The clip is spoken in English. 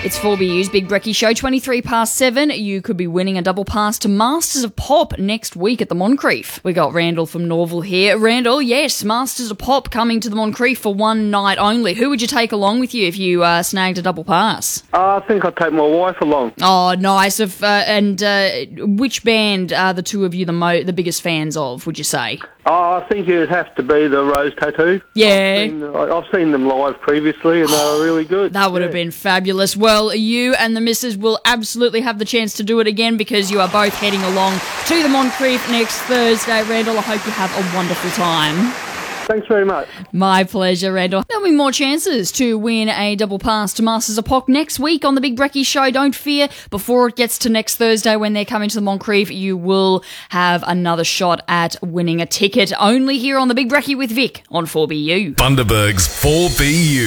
It's 4BU's Big Brekkie Show, 23 past 7. You could be winning a double pass to Masters of Pop next week at the Moncrief. We got Randall from Norval here. Randall, yes, Masters of Pop coming to the Moncrief for one night only. Who would you take along with you if you snagged a double pass? I think I'd take my wife along. Oh, nice. Which band are the two of you the biggest fans of, would you say? I think it'd have to be the Rose Tattoo. Yeah. I've seen them live previously and they were really good. That would have been fabulous. Well, you and the missus will absolutely have the chance to do it again because you are both heading along to the Moncrief next Thursday. Randall, I hope you have a wonderful time. Thanks very much. My pleasure, Randall. There'll be more chances to win a double pass to Masters of Pop next week on the Big Brekkie Show. Don't fear, before it gets to next Thursday when they're coming to the Moncrief, you will have another shot at winning a ticket. Only here on the Big Brekkie with Vic on 4BU. Bundaberg's 4BU.